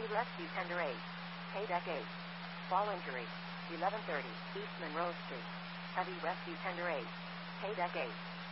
Heavy Rescue Tender 8. Paydeck 8. Fall injury. 1130 East Monroe Street. Heavy Rescue Tender 8. Paydeck 8.